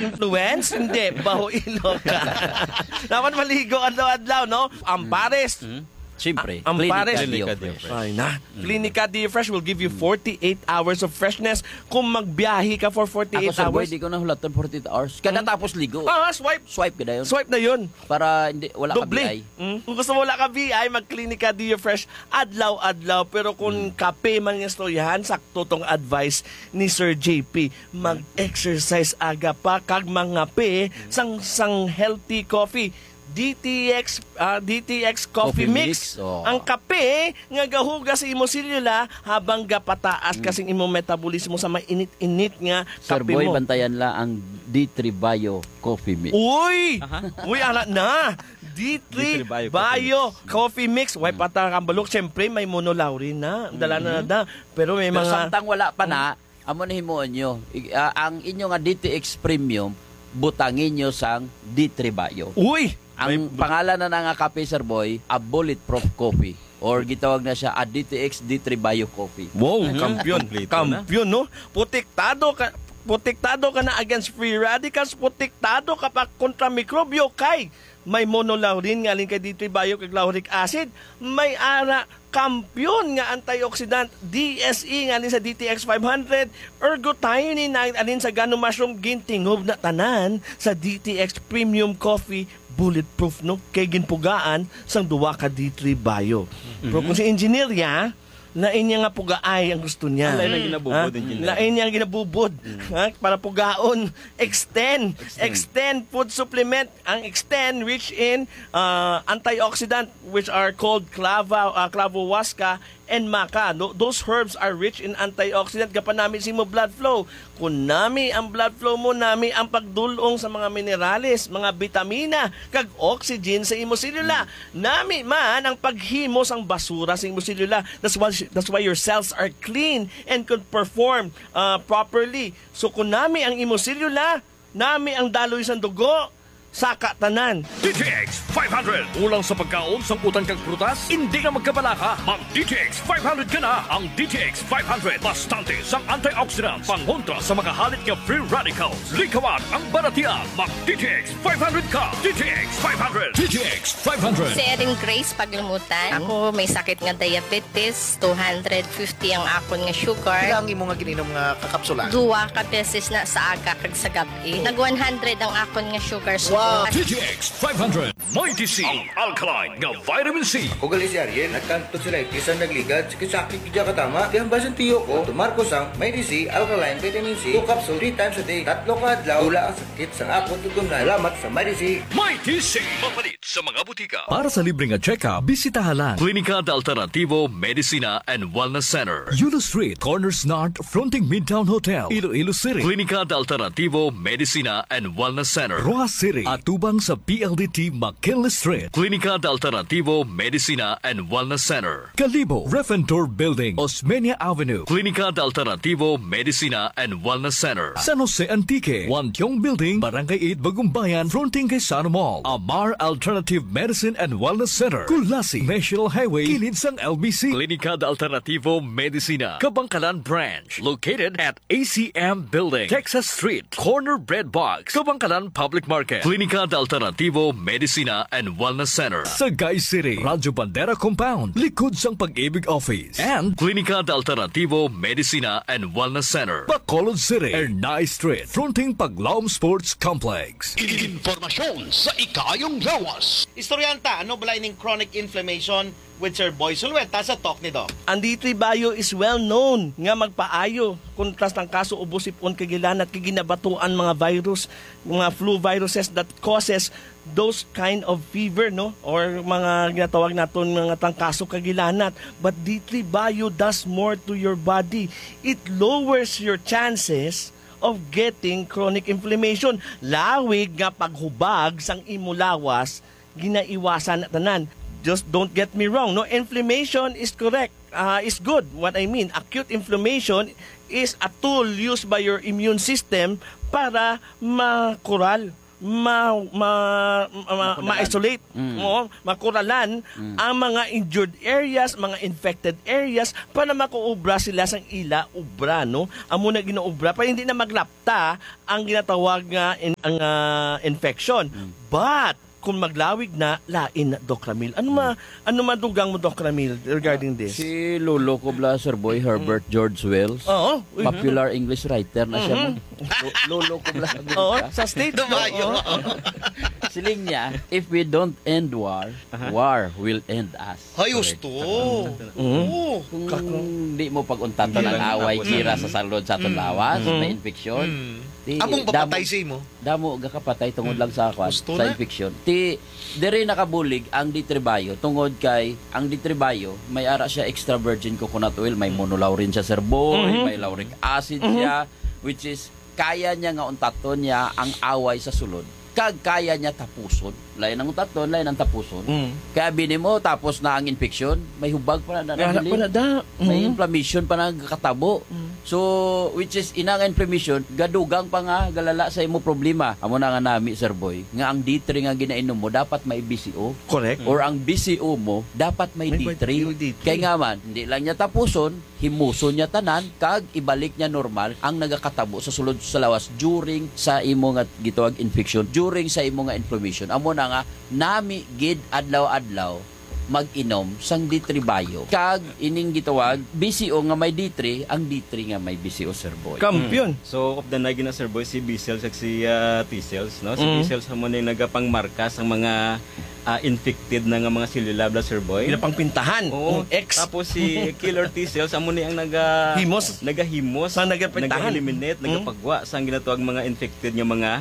influence? Hindi, baho-ilo ka. Dapat maligo adlaw-adlaw, no? Ampares. Siyempre, Ampares. Clinica Dio Fresh. Ay na. Clinica Dio Fresh will give you 48 hours of freshness kung magbiyahe ka for 48 Ako, Sir Boy, hours. di ko na hulatan 48 hours. Kada tapos ligo. Swipe. Swipe ka na yun. Swipe na yun. Para hindi, wala ka BI. Kung gusto mo wala ka BI, mag-Clinica Dio Fresh adlaw-adlaw. Pero kung kape man yung storyahan, sakto tong advice ni Sir JP. Mag-exercise aga pa, kag mga pe, sang healthy coffee. DTX Coffee Mix. Oh. Ang kape nga gahugas sa imo selula habang gapataas kasing imo metabolismo sa mainit-init nga Sir kape Boy, mo. bantayan la ang D3 Bio Coffee Mix. Uy! Uy, anak na! D3 Bio Coffee Mix. Way patang balok. Siyempre, may monolaurin na. Dala na. Pero may Pero mga... samtang wala pa na, amo na himuon nyo. Ang inyo nga DTX Premium, butangin nyo sang D3 Bio. Uy! Ang pangalan na nga kape, Sir Boy, a bulletproof coffee. Or gitawag na siya a DTX D3 Bio Coffee. Wow, kampiyon, no? Protektado ka na against free radicals, protektado ka pa kontra mikrobyo kay may monolaurin nga kay D3 Bio kag lauric acid, may ara kampiyon nga antioxidant DSE nga sa DTX 500, ergothioneine na alin sa gano mushroom gintingob na tanan sa DTX Premium Coffee bulletproof, no? Kay ginpugaan sang duwa ka D3 Bio. Pero kung si engineer ya, lain niya nga pugaay ang gusto niya. Lain ang ginabubod, engineer. Lain niya ang ginabubod. Para pugaon. Extend food supplement. Ang Extend rich in antioxidant which are called clavohuasca and maca. Those herbs are rich in antioxidant. Kapanami si mo blood flow. Kung nami ang blood flow mo, nami ang pagdulong sa mga minerales, mga vitamina, kag oxygen sa imo selula. Nami man ang paghimo sang basura sa imo selula. That's why your cells are clean and can perform properly. So kung nami ang imo selula, nami ang daloy sang dugo, saka tanan. DTX 500. Ulang sa pagkaon, samputan kang prutas, hindi na magkabalaka. Mag DTX 500 ka na. Ang DTX 500. Bastante sang antioxidants. Pangontra sa mga halit nga free radicals. Likawan ang baratian. Mag DTX 500 ka. DTX 500. DTX 500. Si Erin Grace Paglimutan. Ako may sakit nga diabetes. 250 ang akon nga sugar. Ilang imo nga gininom nga kakapsula? Duwa ka beses na sa aga kag sa gabi. Nag 100 ang akon nga sugar. So DTX 500. Mighty C. Ang alkaline nga vitamin C. Kung galing si Ariel, nagkanto sila ikisan nagligad, sakit kaya katama, kaya basan tiyo ko, tumarkos ang Mighty C, alkaline, vitamin C, 2 capsule, 3 times a day, 3 ka adlaw, tula ang sakit sa akot tutunan. Salamat sa Mighty C. Mighty C. Mapalit sa mga butika. Para sa libreng check-up, bisitahan lang Klinika de Alternativo Medicina and Wellness Center. Yulo Street, Corners North, fronting Midtown Hotel, Iloilo City. Klinika de Alternativo Medicina and Wellness Center. Roa City, atubang sa PLDT McKinley Street. Klinika de Alternativo Medicina and Wellness Center. Kalibo, Refentor Building, Osmeña Avenue. Klinika de Alternativo Medicina and Wellness Center. San Jose Antique, Wantiong Building, Barangay 8, Bagumbayan, fronting kay Sana Mall. Amar Alternative Medicine and Wellness Center. Kulasi, National Highway, kilid sang LBC. Klinika de Alternativo Medicina, Kabangkalan Branch, located at ACM Building, Texas Street, Corner Bread Box, Kabangkalan Public Market. Klinika de Alternativo Medicina and Wellness Center. Sagay City, Radyo Bandera Compound, likod sang Pag-ibig Office. And Klinika de Alternativo Medicina and Wellness Center. Bacolod City, Ernay Street, fronting Paglaom Sports Complex. Informasyon sa ikayong lawas. Istoryanta, ano balay ning chronic inflammation with Sir Boy Sulweta sa talk ni Doc? Ang D3 Bio is well known nga magpaayo kontras ng kaso ubo sipon kagilan at kaginabatuan mga virus, mga flu viruses that causes those kind of fever, no? Or mga ginatawag naton mga tangkaso kagilanat. But D3 Bio does more to your body. It lowers your chances of getting chronic inflammation. Lawig nga paghubag sang imulawas, ginaiwasan na tanan. Just don't get me wrong, no? Inflammation is correct, is good. What I mean, acute inflammation is a tool used by your immune system para makural, ma-isolate, makuralan ang mga injured areas, mga infected areas para makuubra sila sang ila ubra, no? Amo na ginaubra para hindi na maglapta ang ginatawag nga infection. But kung maglawig na, lain na, Doc Ramil. Ano madugang mo, Doc Ramil, regarding this? Si Lolo ko bla, Sir Boy, Herbert George Wells. Oo. Popular English writer na siya mo. Lolo ko bla. Oo, sa state. Dumayo. Siling niya, if we don't end war, war will end us. Hayos to. Oo. Kung di mo pag-untato ng away, kira sa salod sa atong lawas, may infection. Among papatay si mo. Damo gakapatay tungod lang sa akwan, Gusto sa na. infection. Diri nakabulig ang ditribayo tungod kay ang ditribayo may ara siya extra virgin coconut oil, may monolaurin siya, Sir Boy, may lauric acid siya, which is kaya niya nga untaton niya ang away sa sulod. Kag kaya niya tapuson. Lain ang untaton, lain ang tapuson. Kaya bini mo tapos na ang infection, may hubag pa na may inflammation pa na katabo. So, which is inang inflammation, gadugang pa nga galala sa imo problema. Amo na nga nami, Sir Boy, nga ang D3 nga ginainom mo dapat may BCO. Correct. Or ang BCO mo dapat may D3. Kaya nga man, hindi lang niya tapuson, himuson niya tanan, kag ibalik niya normal ang nagakatabo sa sulod sa lawas during sa imo nga gitawag infection, during sa imo nga inflammation. Amo na nga nami gid adlaw-adlaw mag-inom sang D3 Bio. Kag ining gitawag BCO nga may D3, ang D3 nga may BCO, Sir Boy. Kampiyon. So, of the nagi na, Sir Boy, si B-cells at si T-cells, no? Si B-cells mo na yung nagapangmarka sa mga infected na nga mga selula, Sir Boy. Ila pang pintahan. Oo. X. Tapos si killer T-cells, amo na yung nagahimos, Sa nagapintahan. nag-eliminate, nagapagwa sa ginatawag mga infected nga mga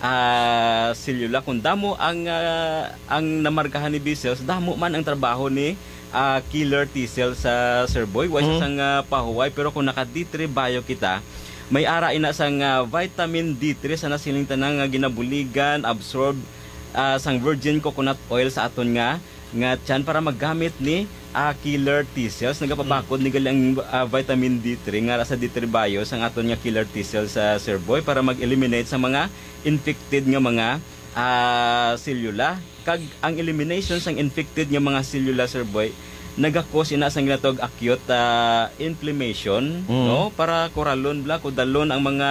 selula. Kung damo ang namarkahan ni B-cells, damo man ang trabaho ni killer T-cells sa Sir Boy. Wala sang pahuway, pero kung naka D3 Bio kita, may ara ina sang vitamin D3 sa nasiling tanang ginabuligan, absorb sang virgin coconut oil sa aton nga tiyan para maggamit ni killer T-cells. Nagapabakod ni galing vitamin D3 nga sa D3 Bio sang aton nga killer T-cells sa Sir Boy para mag-eliminate sa mga infected nga mga selula. Kag ang elimination sang infected nga mga selula, Sir Boy, nagakos ina sang ginatawag acute inflammation, no, para koralon bla kudalon ang mga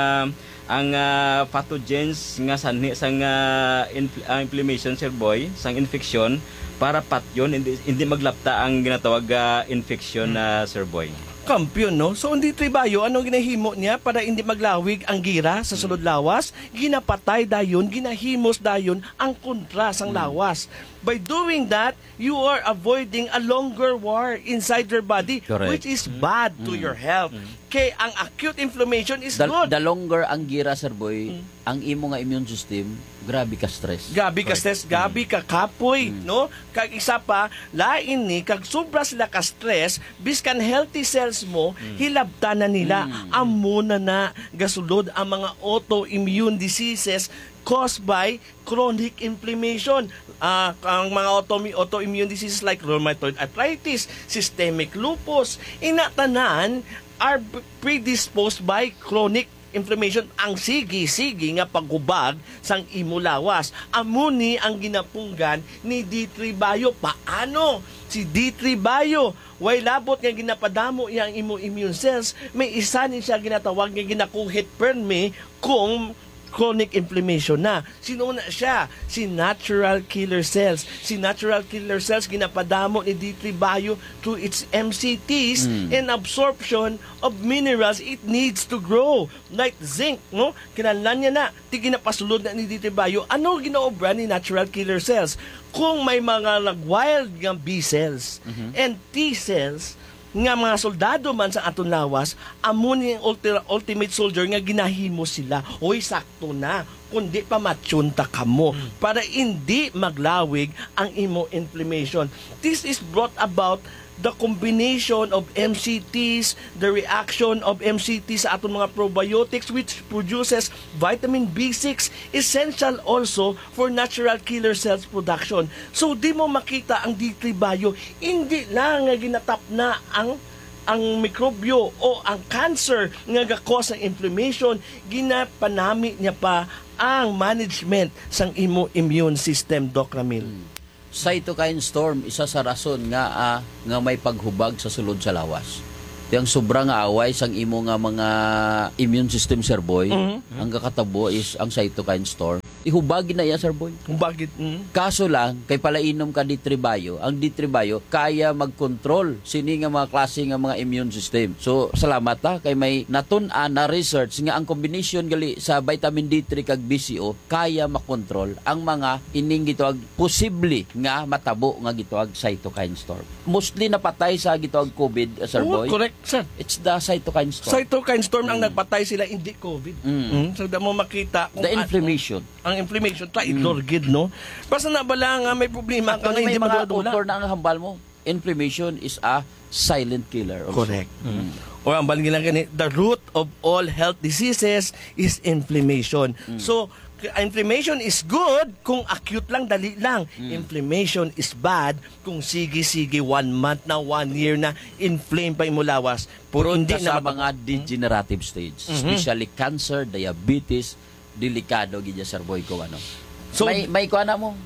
pathogens nga sanhi sang inflammation, Sir Boy, sang infection para patyon hindi maglapta ang ginatawag infection na Sir Boy. Kampiyon, no? So, hindi tribayo, ano ginahimo niya para hindi maglawig ang gira sa sulod lawas? Ginapatay dayon, ginahimos dayon ang kontra sang lawas. By doing that, you are avoiding a longer war inside your body, Correct. which is bad to your health. Kaya ang acute inflammation is good. The longer ang gira, Sir Boy, ang imo nga immune system, grabe ka stress. Gabi ka stress, gabi ka kapoy, no? Kag isa pa, lain ni, kag sobra sila ka stress, biskan healthy cells mo, hilabta na nila, amo na gasulod ang mga autoimmune diseases caused by chronic inflammation. Ang mga autoimmune diseases like rheumatoid arthritis, systemic lupus, inatanan are predisposed by chronic inflammation. Ang sige nga paghubag sang imo lawas. Amuni ang ginapunggan ni D3 Bio. Paano? Si D3 Bio, way labot nga ginapadamo iyang imo immune cells, may isa ni siya ginatawag nga ginakuhit perme kung chronic inflammation na. Sino na siya? Si natural killer cells. Si natural killer cells ginapadamo ni D3 Bio through its MCTs and absorption of minerals it needs to grow. Like zinc, no? Kinahanglan niya na. Di ginapasulod na ni D3 Bio. Ano ginaobra ni natural killer cells? Kung may mga wild nga B cells and T cells nga mga soldado man sa aton lawas, amo ni ultimate soldier nga ginahimo sila. Oy, sakto na. Kundi pa matsunta kamo para hindi maglawig ang imo inflammation. This is brought about the combination of MCTs, the reaction of MCTs sa aton mga probiotics which produces vitamin B6, essential also for natural killer cells production. So di mo makita ang D3 Bio, hindi lang nga ginatap na ang mikrobyo o ang cancer nga gakos ng inflammation, ginapanami niya pa ang management sang imo immune system, Doc Ramil? Cytokine storm, isa sa rason nga nga may paghubag sa sulod sa lawas. Yang sobra nga away sang imo nga mga immune system, Sir Boy, ang kakatabo is ang cytokine storm. Ihubagin na yan, Sir Boy. Kung bakit? Kaso lang, kay palainom ka D3 Bio, ang D3 Bio kaya mag-control sini nga mga klase nga mga immune system. So, salamat kay may natun-an na research nga ang combination gali sa vitamin D3 kag BCO kaya makontrol ang mga ining gituag posible nga matabo nga gituag cytokine storm. Mostly napatay sa gituag COVID, Sir Boy. Correct, sir. It's the cytokine storm. Cytokine storm ang nagpatay sila, hindi COVID. So, da mo makita kung The inflammation. ang inflammation idorgid, no? Basta na bala nga may problema ka nga May hindi mga madula. author na ang hambal mo. Inflammation is a silent killer. Also. Correct. O ang balingin lang gani, the root of all health diseases is inflammation. So, inflammation is good kung acute lang, dali lang. Inflammation is bad kung sige-sige 1 month na, 1 year na inflame pa imulawas. Puro hindi Sa na mga degenerative stage, especially cancer, diabetes, delikado gid Sir Boy ko ano. So, may kuha na mo,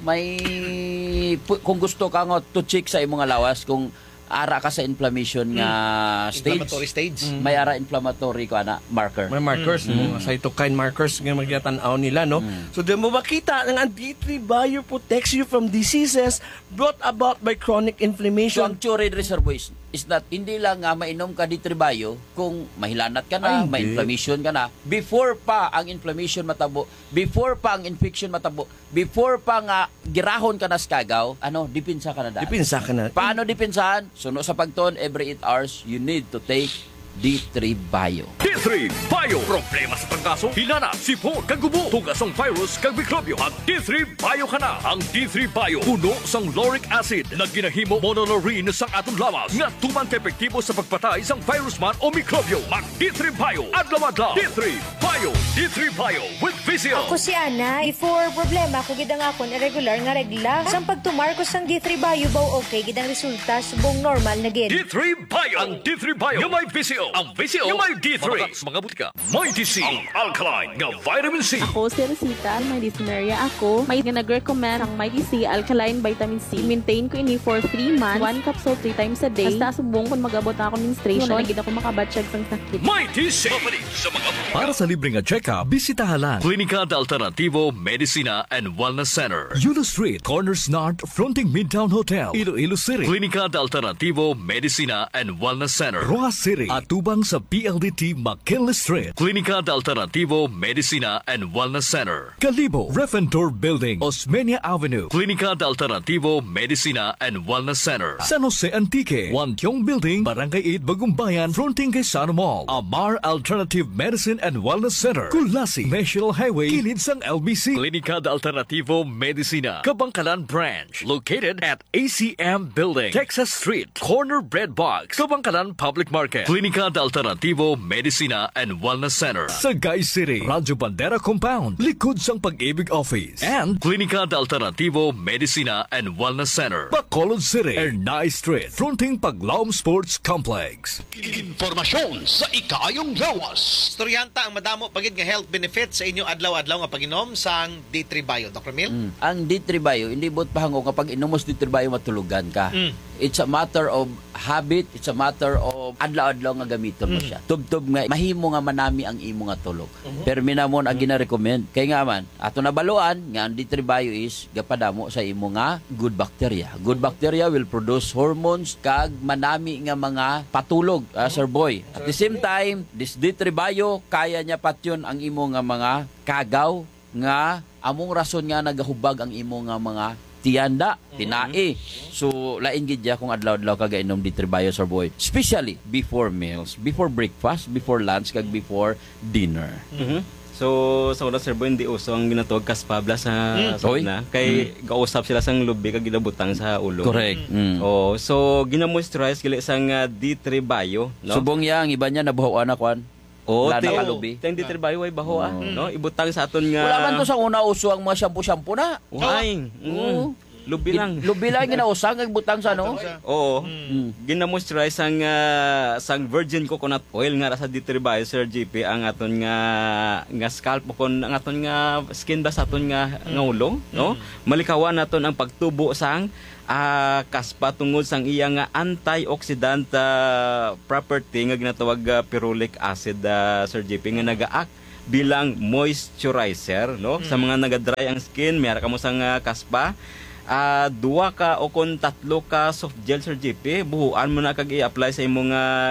kung gusto ka nga to check sa imong lawas kung ara ka sa inflammation nga stage. Inflammatory stage. May ara inflammatory ko ana marker. may markers, mga cytokine markers nga magyatanaw nila, no? So, di mo makita ng D3 Bio protects you from diseases brought about by chronic So inflammation. ang theory Sir Boy is that hindi lang nga mainom ka D3 Bio kung mahilanat ka na, Ay, may hindi. inflammation ka na, before pa ang inflammation matabo, before pa ang infection matabo, before pa nga girahon ka na sa kagaw, dipinsa ka na daan. Dipinsa ka na. Paano dipinsahan? Suno sa pagton, every 8 hours, you need to take D3 Bio. D3 Bio. Problema sa tangkaso, hinana, sipon, kagubo, tugas ang virus, kag mikrobyo. Ang D3 Bio ka na. Ang D3 Bio, puno sang lauric acid na ginahimo monolaurin sang atong lawas nga tuman ka-epektibo sa pagpatay sang virus man o mikrobyo. Mag D3 Bio. Adlaw-adlaw. D3 Bio. D3 Bio with Vizio. Ako si Ana, before problema ko gidang akon irregular nga regla. Sang pagtumar ko sang D3 Bio baw okay gidang resulta subong normal na gid. D3 Bio. Ang D3 Bio. Yung may Vizio. Ang Vizio. Yung may D3. Mga butika. May DC. Ang alkaline nga vitamin C. Ako si Rosita, may dysuria ako. May nag-recommend ang Mighty C Alkaline Vitamin C. Maintain ko ini for 3 months. 1 capsule 3 times a day. Basta subong kung mag-abot ako menstruation. Nagigit ako makabatsyag sang sakit. May DC. Mapalit sa mga butika. Para sa libreng check-up, bisitahan lang Klinika de Alternativo Medicina and Wellness Center. Yulo Street, Corners North, fronting Midtown Hotel, Iloilo City. Klinika de Alternativo Medicina and Wellness Center. Roa City, atubang sa PLDT McKinley Street. Klinika de Alternativo Medicina and Wellness Center. Kalibo, Refentor Building, Osmeña Avenue. Klinika de Alternativo Medicina and Wellness Center. San Jose Antique, Wantiong Building, Barangay 8, Bagumbayan, fronting kay Sano Mall. Amar Alternative Medicine and Wellness Center. Kulasi, National Highway, kilid sang LBC. Klinika de Alternativo Medicina, Kabangkalan Branch, located at ACM Building, Texas Street, Corner Bread Box, Kabangkalan Public Market. Klinika de Alternativo Medicina and Wellness Center. Sagay City, Radyo Bandera Compound, likod sang Pag-ibig Office. And Klinika de Alternativo Medicina and Wellness Center. Bacolod City, Ernay Street, fronting Paglaom Sports Complex. Informasyon sa ikayong lawas. Storyanta ang madamo pagid nga health benefits sa inyo adlaw-adlaw nga pag-inom sang D3 Bio, Dr. Mil. Ang D3 Bio, hindi bot pahango kapag inumos D3 Bio matulugan ka. It's a matter of habit, it's a matter of adlaw-adlaw nga gamiton mo siya. Tub-tub nga, mahimo nga manami ang imo nga tulog. Pero minamon ang gina-recommend. Kaya nga man, ato nabaluan, nga ang D3 Bio is, gapadamo sa imo nga good bacteria. Good bacteria will produce hormones kag manami nga mga patulog, Sir Boy. At the same time, this D3 Bio, kaya niya patyon ang imo nga mga kagaw nga among rason nga nagahubag ang imo nga mga tiyanda, tinae. So, lain gid ya kung adlaw-adlaw ka gainom D3 Bio, Sir Boy. Especially before meals, before breakfast, before lunch, kag before dinner. So, sa una, Sir Boy, hindi uso ang ginatawag kaspabla sa Oy. una. Kay gausap sila sang lubi kag ginabutang sa ulo. Correct. Oh, so ginamoisturize gali sang D3 Bio, no? Subong yang iba niya nabuhawan na kwan. Oh, Wala na kalubi. Teng D3 Bio ay baho no? Ibutang sa aton nga. Wala man to sa una uso ang mga shampoo-shampoo na. Uhay. Oo. Lubi lang. Lubi lang ginausang ang butang sa ano. Oo. Ginamoisturize sang virgin coconut oil nga sa D3 Sir JP ang aton nga scalp kon ang aton nga skin ba sa aton nga ulong, no? Malikawan naton ang pagtubo sang kaspa tungod sang iya nga antioxidant property nga ginatawag ferulic acid, Sir JP, nga nagaak bilang moisturizer, no? Sa mga naga-dry ang skin, mayara ka mo sang kaspa, 2 ka o kon 3 ka soft gel, Sir JP, buhuan mo na kag i-apply sa imong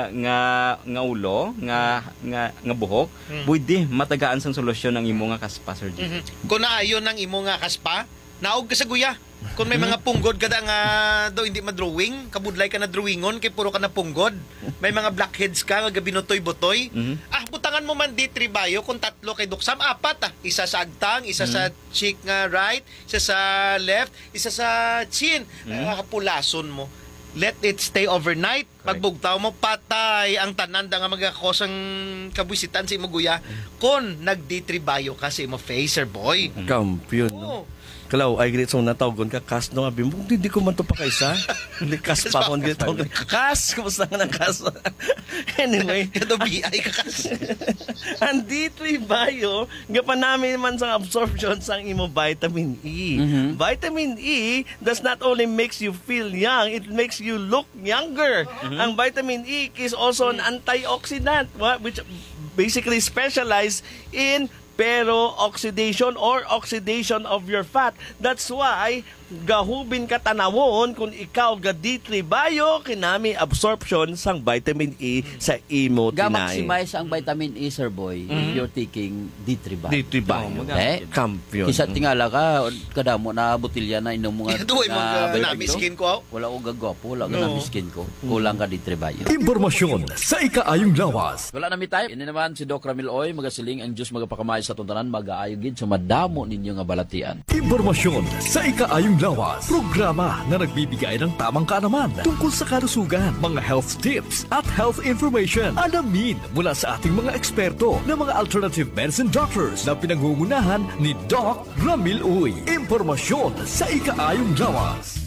nga ulo, nga buhok, pwede matagaan sang solusyon ang imong nga kaspa, Sir JP. Kung naayon ang imo nga kaspa, naog ka sa guya. Kung may mga punggod kada nga daw hindi madrawing, kabudlay ka na drawingon kay puro ka na punggod. May mga blackheads ka nga binutoy-butoy. Butangan mo man D3 Bio kung 3 kay Duksam, 4 Isa sa agtang, isa sa cheek nga right, isa sa left, isa sa chin. Kapulason mo. Let it stay overnight. Pagbugtaw mo, patay ang tananda nga magakosang kabwisitan sa imo guya kung nag D3 Bio ka sa imo face, sir boy. Kampiyon, no? Kalaw, ay grit song natawgon ka, kas no nga, bimbo, hindi ko man to pa kaysa. Hindi kas pa akong grit tawgon. Kas, kumusta nga ng kas? Anyway. Ito BI ka kas. Ang D3 Bio, gapan namin man sa absorption sa imo vitamin E. Vitamin E does not only makes you feel young, it makes you look younger. Ang vitamin E is also an antioxidant, which basically specialize in pero-oxidation or oxidation of your fat. That's why gahubin ka tanawon kung ikaw ga D3 Bio kinami absorption sang vitamin E sa imo tinay. Ga-maximize ang vitamin E, Sir Boy, if you're taking D3 Bio. D3 Bio. Kampiyon. Kisa tingala ka, kadamo na botilya na inom mga Ito ay namiskin ko. Wala ko gagwapo, wala ko namiskin ko. Kulang ka D3 Bio. Impormasyon sa ikaayong lawas. Wala na mi tayo. Ini naman si Doc Ramil Oy, magasiling ang Diyos magapakamay sa tuntanan, mag-aayogid sa madamo ninyo nga balatian. Impormasyon sa ikaayong lawas. Programa na nagbibigay ng tamang kaalaman tungkol sa kalusugan, mga health tips at health information. Alamin mula sa ating mga eksperto na mga alternative medicine doctors na pinangungunahan ni Doc Ramil Uy. Impormasyon sa ikaayong lawas.